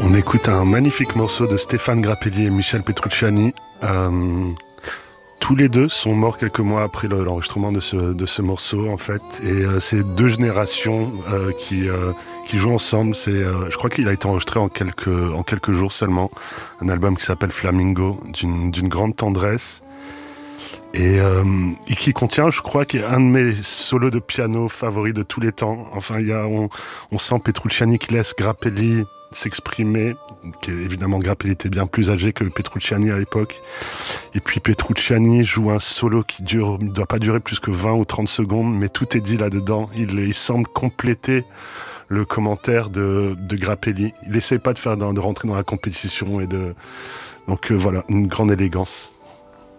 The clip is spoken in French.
On écoute un magnifique morceau de Stéphane Grappelli et Michel Petrucciani. Tous les deux sont morts quelques mois après l'enregistrement de ce morceau, en fait. Et c'est deux générations qui jouent ensemble. Je crois qu'il a été enregistré en quelques jours seulement. Un album qui s'appelle Flamingo, d'une grande tendresse. Et qui contient, je crois, qui est un de mes solos de piano favoris de tous les temps. Enfin, on sent Petrucciani qui laisse Grappelli s'exprimer. Évidemment, Grappelli était bien plus âgé que Petrucciani à l'époque. Et puis Petrucciani joue un solo qui ne doit pas durer plus que 20 ou 30 secondes, mais tout est dit là-dedans. Il semble compléter le commentaire de Grappelli. Il n'essaie pas de rentrer dans la compétition donc voilà, une grande élégance.